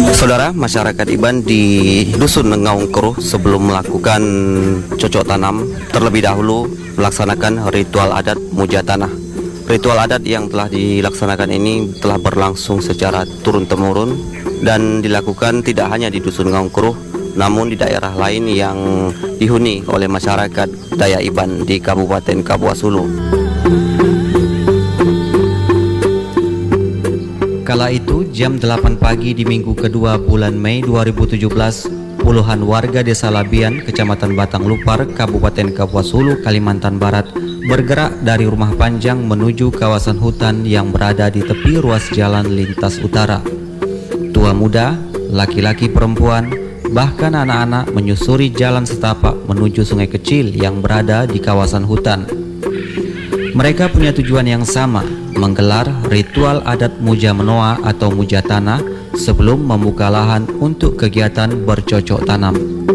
Saudara, masyarakat Iban di Dusun Ngaung Keruh sebelum melakukan cocok tanam terlebih dahulu melaksanakan ritual adat muja tanah. Ritual adat yang telah dilaksanakan ini telah berlangsung secara turun-temurun dan dilakukan tidak hanya di Dusun Ngaung Keruh, namun di daerah lain yang dihuni oleh masyarakat Dayak Iban di Kabupaten Kapuas Hulu. Kala itu jam 8 pagi di minggu kedua bulan Mei 2017, puluhan warga desa Labian, Kecamatan Batang Lupar, Kabupaten Kapuas Hulu, Kalimantan Barat bergerak dari Rumah Panjang menuju kawasan hutan yang berada di tepi ruas jalan lintas utara. Tua muda, laki-laki perempuan, bahkan anak-anak menyusuri jalan setapak menuju sungai kecil yang berada di kawasan hutan. Mereka punya tujuan yang sama, menggelar ritual adat muja menoa atau muja tanah sebelum membuka lahan untuk kegiatan bercocok tanam.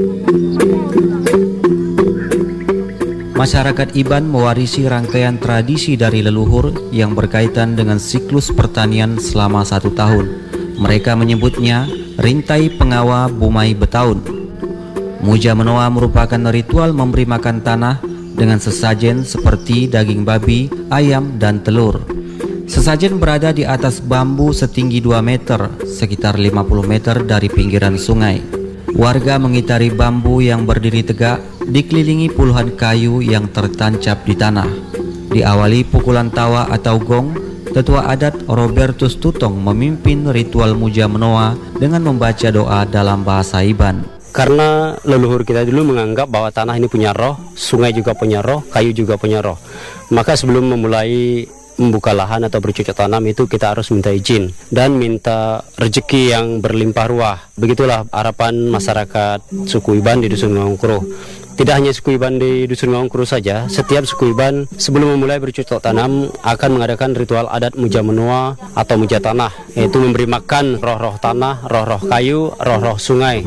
Masyarakat Iban mewarisi rangkaian tradisi dari leluhur yang berkaitan dengan siklus pertanian selama 1 tahun. Mereka menyebutnya Rintai Pengawa Bumai Betaun. Muja menoa merupakan ritual memberi makan tanah dengan sesajen seperti daging babi, ayam, dan telur. Sesajen berada di atas bambu setinggi 2 meter, sekitar 50 meter dari pinggiran sungai. Warga mengitari bambu yang berdiri tegak, dikelilingi puluhan kayu yang tertancap di tanah. Diawali pukulan tawa atau gong, tetua adat Robertus Tutong memimpin ritual muja menoa dengan membaca doa dalam bahasa Iban. Karena leluhur kita dulu menganggap bahwa tanah ini punya roh, sungai juga punya roh, kayu juga punya roh. Maka sebelum memulai membuka lahan atau bercocok tanam itu kita harus minta izin dan minta rezeki yang berlimpah ruah. Begitulah harapan masyarakat suku Iban di Dusun Ngaung Keruh. Tidak hanya suku Iban di Dusun Ngaung Keruh saja, setiap suku Iban sebelum memulai bercocok tanam akan mengadakan ritual adat muja menoa atau muja tanah, yaitu memberi makan roh-roh tanah, roh-roh kayu, roh-roh sungai.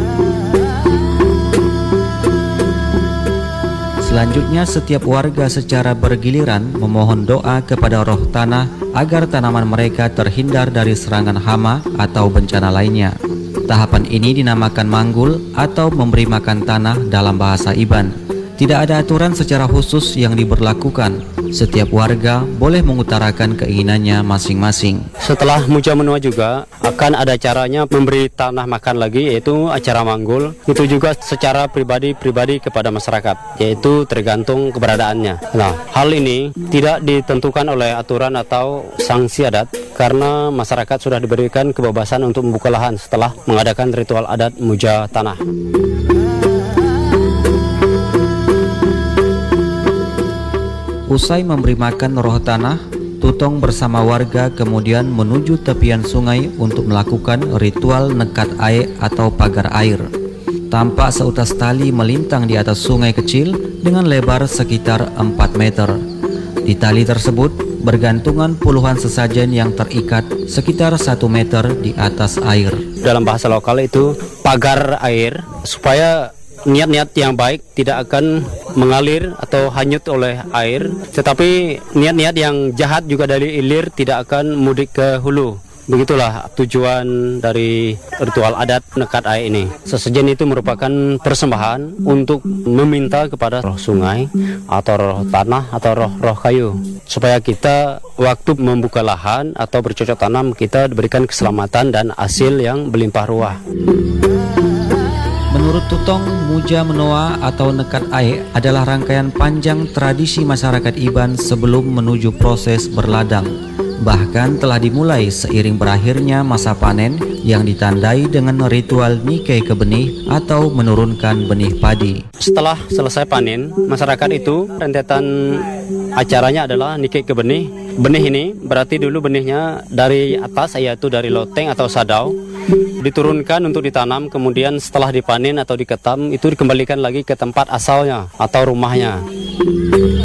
Selanjutnya setiap warga secara bergiliran memohon doa kepada roh tanah agar tanaman mereka terhindar dari serangan hama atau bencana lainnya. Tahapan ini dinamakan manggul atau memberi makan tanah dalam bahasa Iban. Tidak ada aturan secara khusus yang diberlakukan. Setiap warga boleh mengutarakan keinginannya masing-masing. Setelah muja menoa juga akan ada caranya memberi tanah makan lagi, yaitu acara manggul. Itu juga secara pribadi kepada masyarakat, yaitu tergantung keberadaannya. Nah, hal ini tidak ditentukan oleh aturan atau sanksi adat karena masyarakat sudah diberikan kebebasan untuk membuka lahan setelah mengadakan ritual adat muja tanah. Usai memberi makan roh tanah, Tutong bersama warga kemudian menuju tepian sungai untuk melakukan ritual nekat aek atau pagar air. Tampak seutas tali melintang di atas sungai kecil dengan lebar sekitar 4 meter. Di tali tersebut bergantungan puluhan sesajen yang terikat sekitar 1 meter di atas air. Dalam bahasa lokal itu pagar air, supaya niat-niat yang baik tidak akan mengalir atau hanyut oleh air, tetapi niat-niat yang jahat juga dari ilir tidak akan mudik ke hulu. Begitulah tujuan dari ritual adat nekat air ini. Sesajen itu merupakan persembahan untuk meminta kepada roh sungai atau roh tanah atau roh kayu, supaya kita waktu membuka lahan atau bercocok tanam kita diberikan keselamatan dan hasil yang berlimpah ruah. Menurut Tutong, muja menoa atau nekat aek adalah rangkaian panjang tradisi masyarakat Iban sebelum menuju proses berladang. Bahkan telah dimulai seiring berakhirnya masa panen yang ditandai dengan ritual nikai ke benih atau menurunkan benih padi. Setelah selesai panen, masyarakat itu rentetan acaranya adalah nikai ke benih. Benih ini berarti dulu benihnya dari atas, yaitu dari loteng atau sadau, diturunkan untuk ditanam, kemudian setelah dipanen atau diketam itu dikembalikan lagi ke tempat asalnya atau rumahnya.